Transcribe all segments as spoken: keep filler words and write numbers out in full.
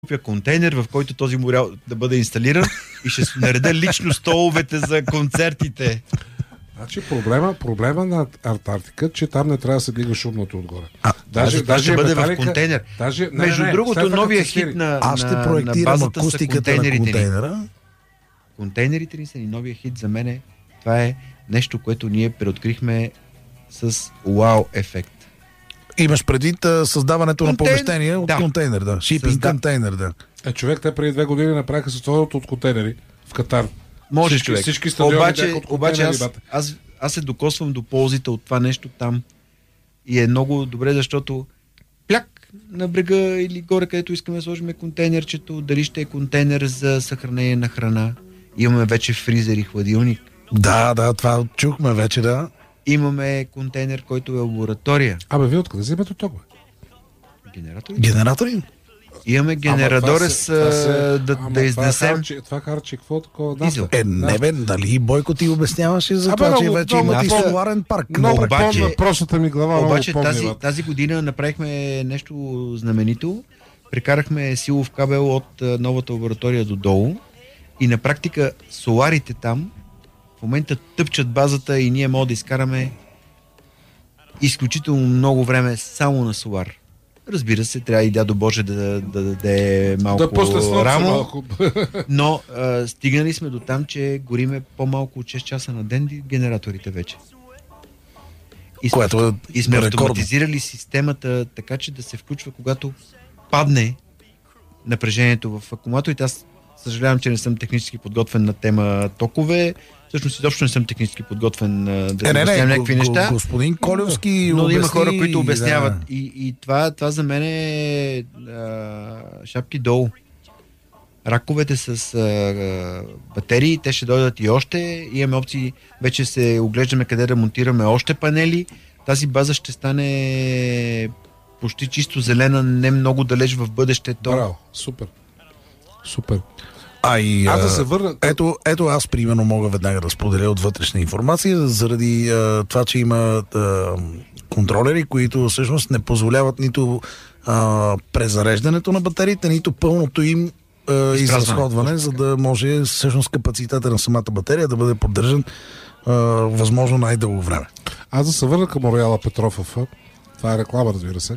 купя контейнер, в който този морял да бъде инсталиран и ще нареда лично столовете за концертите. Значи проблема, проблема на Антарктика, че там не трябва да се дига шумното отгоре. А, даже, даже ще бъде металика, в контейнер. Даже, не, Между не, не, другото, новия хит на, Аз ще на, проектирам на акустиката на контейнера. Контейнерите ни са и новия хит за мене. Това е нещо, което ние преоткрихме с вау ефект. Имаш предвид а, създаването Контейн... на помещение от да. контейнер, да. Шипинг Създа... контейнер, да. Е, човек, те преди две години направиха състоянието от контейнери в Катар. Може, всички, човек. Всички стадиони обаче, бяха от обаче контейнери. аз, аз, аз се докосвам до ползите от това нещо там. И е много добре, защото пляк на брега или горе, където искаме да сложим контейнерчето, дали ще е контейнер за съхранение на храна. Имаме вече фризер и хладилник. Да, да, това чухме вече, да. Имаме контейнер, който е лаборатория. Абе, вие откъде вземете това? Генератори? Генератори? Имаме генерадорес да, ама, да изнесем. Това харчи, какво такова? Дизел. Е, не бе, дали Бойко ти обясняваше за Абе, това, че много, вече много, имате и много, соларен парк. Много обаче, помня простата ми глава. Обаче много тази, помня, тази година направихме нещо знаменито. Прекарахме силов кабел от новата лаборатория до долу и на практика соларите там в момента тъпчат базата и ние можем да изкараме изключително много време само на солар. Разбира се, трябва и дядо Боже да, да, да даде малко да рамо, малко. но а, стигнали сме до там, че гориме по-малко от шест часа на ден генераторите вече. И сме, Което е и сме рекордно. автоматизирали системата така, че да се включва, когато падне напрежението в акумулаторите. Аз съжалявам, че не съм технически подготвен на тема токове. Всъщност изобщо не съм технически подготвен да е, не, обяснявам не, някакви го, неща. Господин Колевски но обясни, има хора, които обясняват. Да. И, и това, това за мен е а, шапки долу. Раковете с а, батерии, те ще дойдат и още. Имаме опции, вече се оглеждаме къде да монтираме още панели. Тази база ще стане почти чисто зелена, не много далеч в бъдещето. Браво, супер. Супер. А и, аз да се върна... Ето, ето аз примерно мога веднага да споделя от вътрешна информация, заради а, това, че има а, контролери, които всъщност не позволяват нито а, презареждането на батериите, нито пълното им а, изразходване, за да може всъщност капацитета на самата батерия да бъде поддържан а, възможно най-дълго време. Аз да се върна към Рояла Петрофов. Това е реклама, разбира се.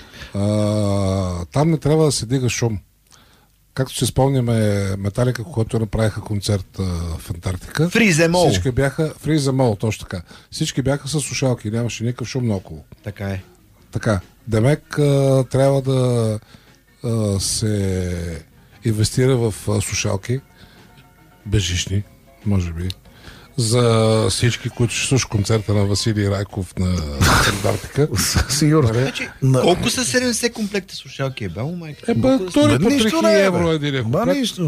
А, там не трябва да се дига шум. Както се спомняме, Металика, когато направиха концерт а, в Антарктика. Фриземол. Всички бяха... Фриземол, точно така. Всички бяха с слушалки, нямаше никакъв шум наоколо. Така е. Така. Демек а, трябва да а, се инвестира в а, слушалки. Безжични, може би. За всички, които ще слушат концерта на Василий Райков на Антарктика. Сигурно. Значи, колко са седемдесет комплекта слушалки? Е, бао, майка. Е, ба, втори по три хиляди евро един Ба, нищо.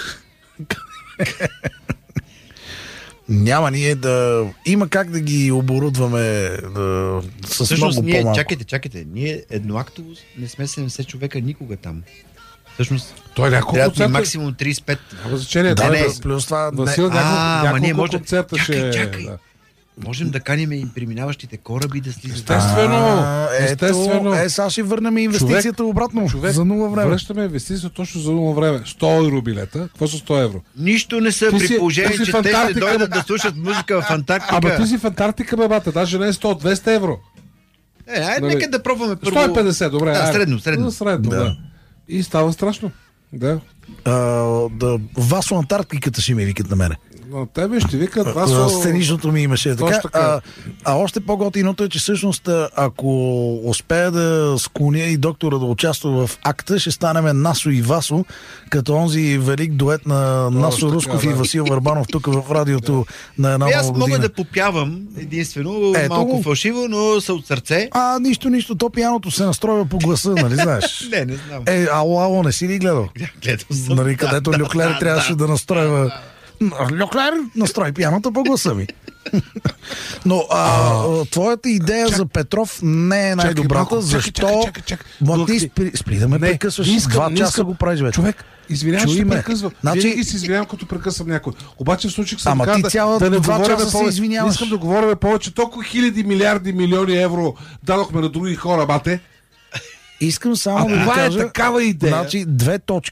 Няма ние да... Има как да ги оборудваме да... с Всъщност, много ние, по-малко. чакайте, чакайте. Ние едноактово не сме седемдесет човека никога там. Всъщност, той няколко трябва концерта... максимум тридесет и пет. Няма значение. Да, не, не, да, плюс това... Васил, не... няколко, А, няколко ние може... концерта чакай, ще... чакай. Да. Можем да каним и преминаващите кораби да слизат. Естествено. А, Естествено. Ето, е, сега ще върнем инвестицията човек, обратно. Човек, за нула време. Връщаме инвестицията точно за нула време. сто евро билета. Какво са сто евро? Нищо не са Ти при си- положение, ти си че в те ще Антарктика, дойдат бе. да слушат музика в Антарктика. Ама ти си в Антарктика, бе, бата. Даже не е сто, двеста евро. Е, айде, Нали? нека да пробваме първо. сто и петдесет, добре. Да, айде. средно, средно. Да, средно, Да. да. И става страшно. Да. А, да, Васо Антарктиката ще ми викат на мене. Но тебе ще викат А, Васо... Сценичното ми имаше така. Точно така. А, а още по-готиното е, че всъщност ако успея да склоня и доктора да участва в акта, ще станем Насо и Васо, като онзи велик дует на Насо така, Русков да. и Васил Върбанов тук в радиото на една И аз нова мога година. да попявам единствено, Ето малко го. фалшиво, но са от сърце. А, нищо, нищо, то пияното се настройва по гласа, нали знаеш? Не, не знам. Е, ало, ало, не си ли гледал? Гледал съм. Нали, където Люклер трябваше да настройва. Люклер, настрой пияното по гласа ми. Но а, твоята идея за Петров не е най-добрата, малко, чакай, защо... чакай, чакай, чакай. Ма ти Благодаря. спри, спри да ме Не, прекъсваш. не искам, Два не часа искам. го правиш вече. Човек, извинявай, Чуй ще ме. прекъсвам. Значи- Винаги се извинявам, като прекъсвам някой. Обаче в случай съм Ама каза ти да, цяла да не два говорим часа се повече. извиняваш. Не искам да говорим повече. Толкова хиляди, милиарди, милиони евро дадохме на други хора, бате. Искам само А да ви това е кажа, такава идея. значи две точки.